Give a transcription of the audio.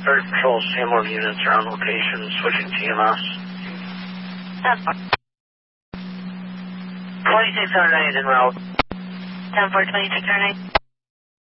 Bird Patrol, Seymour units are on location, switching TMS. 2609 is en route. 10-4, 2609.